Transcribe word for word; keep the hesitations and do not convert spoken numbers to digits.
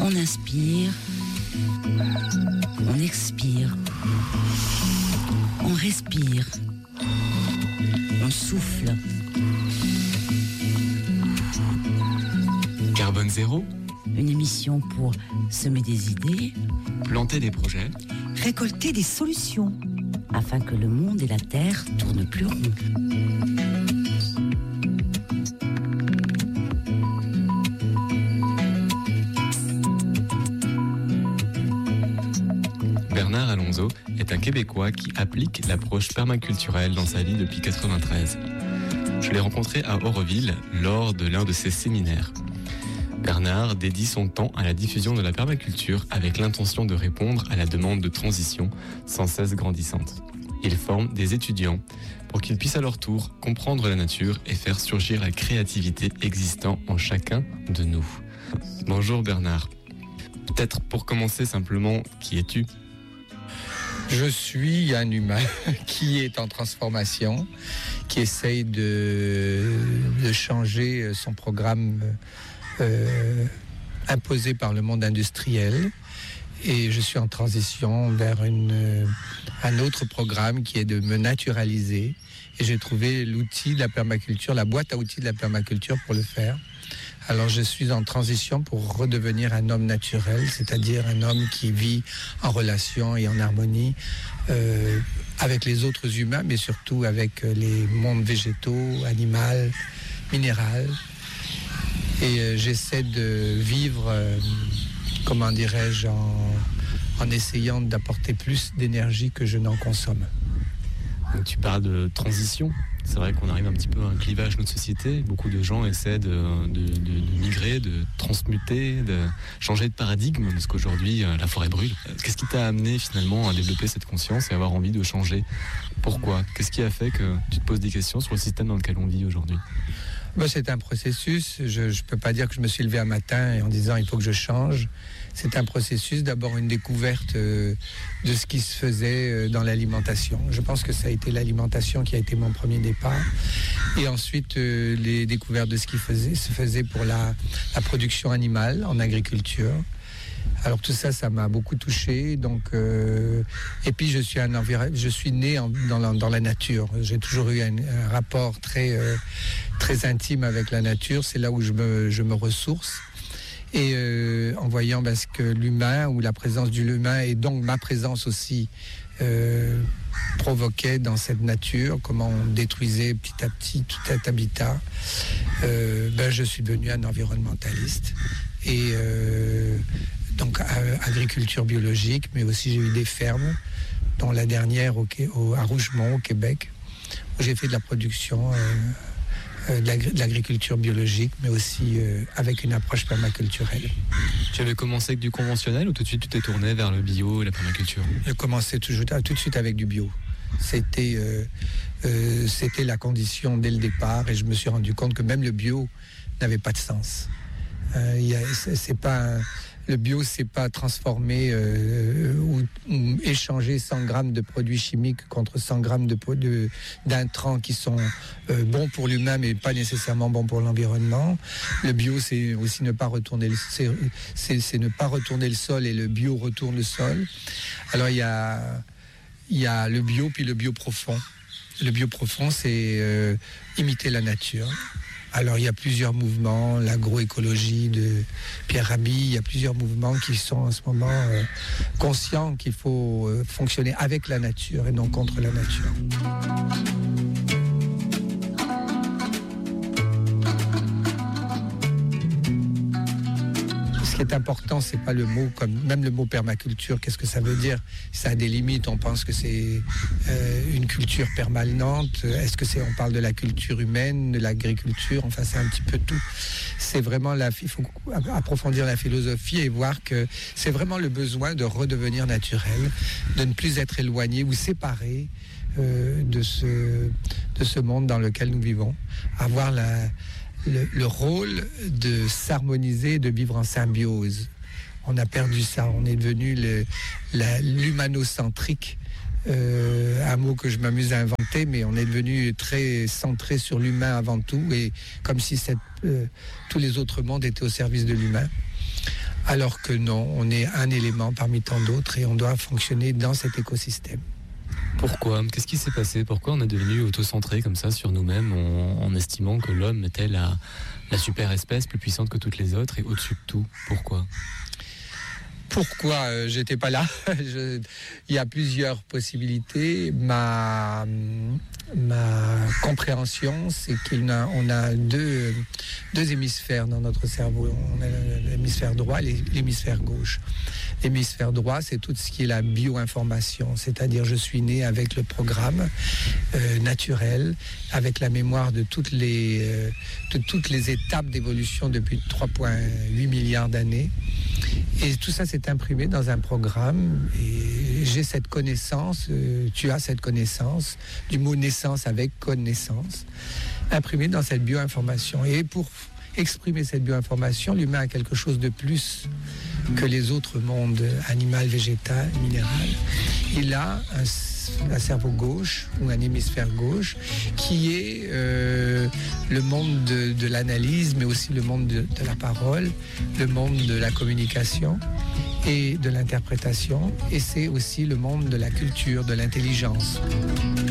On inspire, on expire, on respire, on souffle. Carbone zéro, une émission pour semer des idées, planter des projets, récolter des solutions, afin que le monde et la terre tournent plus rond. Bernard Alonso est un Québécois qui applique l'approche permaculturelle dans sa vie depuis quatre-vingt-treize. Je l'ai rencontré à Auroville lors de l'un de ses séminaires. Bernard dédie son temps à la diffusion de la permaculture avec l'intention de répondre à la demande de transition sans cesse grandissante. Il forme des étudiants pour qu'ils puissent à leur tour comprendre la nature et faire surgir la créativité existant en chacun de nous. Bonjour Bernard. Peut-être pour commencer simplement, qui es-tu ? Je suis un humain qui est en transformation, qui essaye de, de changer son programme euh, imposé par le monde industriel. Et je suis en transition vers une, un autre programme qui est de me naturaliser. Et j'ai trouvé l'outil de la permaculture, la boîte à outils de la permaculture pour le faire. Alors je suis en transition pour redevenir un homme naturel, c'est-à-dire un homme qui vit en relation et en harmonie euh, avec les autres humains, mais surtout avec les mondes végétaux, animaux, minéraux. Et euh, j'essaie de vivre, euh, comment dirais-je, en, en essayant d'apporter plus d'énergie que je n'en consomme. Donc, tu parles de transition. C'est vrai qu'on arrive un petit peu à un clivage de notre société. Beaucoup de gens essaient de, de, de, de migrer, de transmuter, de changer de paradigme, parce qu'aujourd'hui, la forêt brûle. Qu'est-ce qui t'a amené finalement à développer cette conscience et avoir envie de changer ? Pourquoi ? Qu'est-ce qui a fait que tu te poses des questions sur le système dans lequel on vit aujourd'hui ? Ben, c'est un processus. Je ne peux pas dire que je me suis levé un matin en disant il faut que je change. C'est un processus, d'abord une découverte euh, de ce qui se faisait euh, dans l'alimentation. Je pense que ça a été l'alimentation qui a été mon premier départ. Et ensuite, euh, les découvertes de ce qui faisait, se faisait pour la, la production animale en agriculture. Alors tout ça, ça m'a beaucoup touché. Donc, euh, et puis je suis un enviro... je suis né en, dans, la, dans la nature. J'ai toujours eu un, un rapport très, euh, très intime avec la nature. C'est là où je me, je me ressource. Et euh, en voyant ben, ce que l'humain ou la présence de l'humain et donc ma présence aussi euh, provoquait dans cette nature, comment on détruisait petit à petit tout cet habitat, euh, ben, je suis devenu un environnementaliste. Et euh, donc agriculture biologique, mais aussi j'ai eu des fermes, dont la dernière au, au, à Rougemont, au Québec, où j'ai fait de la production euh, euh, de, l'agri- de l'agriculture biologique, mais aussi euh, avec une approche permaculturelle. Tu avais commencé avec du conventionnel ou tout de suite tu t'es tourné vers le bio et la permaculture ? J'ai commencé toujours, tout de suite avec du bio. C'était, euh, euh, c'était la condition dès le départ, et je me suis rendu compte que même le bio n'avait pas de sens. Euh, y a, c'est, c'est pas un, le bio, c'est pas transformer euh, ou, ou échanger cent grammes de produits chimiques contre cent grammes de, de, d'intrants qui sont euh, bons pour l'humain, mais pas nécessairement bons pour l'environnement. Le bio, c'est aussi ne pas retourner le, c'est, c'est, c'est ne pas retourner le sol, et le bio retourne le sol. Alors il y a, il y a le bio, puis le bio profond. Le bio profond, c'est euh, imiter la nature. Alors, il y a plusieurs mouvements, l'agroécologie de Pierre Rabhi, il y a plusieurs mouvements qui sont en ce moment euh, conscients qu'il faut euh, fonctionner avec la nature et non contre la nature. Ce qui est important, c'est pas le mot, comme même le mot permaculture, qu'est-ce que ça veut dire ? Ça a des limites, on pense que c'est euh, une culture permanente. Est-ce que c'est, on parle de la culture humaine, de l'agriculture, enfin c'est un petit peu tout. C'est vraiment la, il faut approfondir la philosophie et voir que c'est vraiment le besoin de redevenir naturel, de ne plus être éloigné ou séparé euh, de ce, de ce monde dans lequel nous vivons. Avoir la Le, le rôle de s'harmoniser, de vivre en symbiose. On a perdu ça, on est devenu le, la, l'humanocentrique, euh, un mot que je m'amuse à inventer, mais on est devenu très centré sur l'humain avant tout, et comme si cette, euh, tous les autres mondes étaient au service de l'humain. Alors que non, on est un élément parmi tant d'autres et on doit fonctionner dans cet écosystème. Pourquoi ? Qu'est-ce qui s'est passé ? Pourquoi on est devenu autocentré comme ça sur nous-mêmes en, en estimant que l'homme était la, la super espèce plus puissante que toutes les autres et au-dessus de tout ? Pourquoi ? Pourquoi euh, j'étais pas là? Je, il y a plusieurs possibilités. Ma, ma compréhension, c'est qu'on a, on a deux, deux hémisphères dans notre cerveau. On a l'hémisphère droit et l'hémisphère gauche. L'hémisphère droit, c'est tout ce qui est la bioinformation, c'est-à-dire je suis né avec le programme euh, naturel, avec la mémoire de toutes les, euh, de toutes les étapes d'évolution depuis trois virgule huit milliards d'années. Et tout ça s'est imprimé dans un programme et j'ai cette connaissance, euh, tu as cette connaissance, du mot naissance avec connaissance, imprimée dans cette bioinformation. Et pour exprimer cette bioinformation, l'humain a quelque chose de plus que les autres mondes, animal, végétal, minéral. Il a un, un cerveau gauche ou un hémisphère gauche qui est euh, le monde de, de l'analyse, mais aussi le monde de, de la parole, le monde de la communication et de l'interprétation. Et c'est aussi le monde de la culture, de l'intelligence.